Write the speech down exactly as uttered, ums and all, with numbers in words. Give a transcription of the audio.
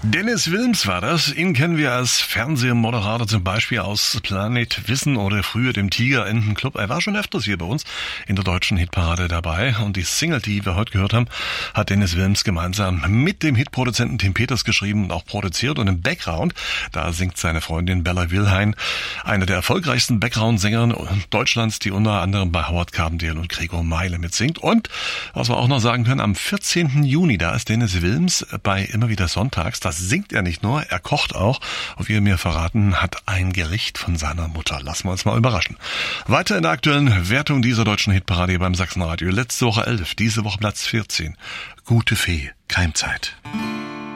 Dennis Wilms war das. Ihn kennen wir als Fernsehmoderator zum Beispiel aus Planet Wissen oder früher dem Tigerentenclub. Er war schon öfters hier bei uns in der deutschen Hitparade dabei. Und die Single, die wir heute gehört haben, hat Dennis Wilms gemeinsam mit dem Hitproduzenten Tim Peters geschrieben und auch produziert. Und im Background, da singt seine Freundin Bella Wilhijn, eine der erfolgreichsten Background-Sängerinnen Deutschlands, die unter anderem bei Howard Carpendale und Gregor Meile mitsingt. Und was wir auch noch sagen können, am vierzehnten Juni, da ist Dennis Wilms bei Immer wieder Sonntags. Das singt er nicht nur, er kocht auch. Und wie er mir verraten hat, ein Gericht von seiner Mutter. Lassen wir uns mal überraschen. Weiter in der aktuellen Wertung dieser deutschen Hitparade hier beim Sachsenradio. Letzte Woche elf, diese Woche Platz vierzehn. Gute Fee, Keimzeit.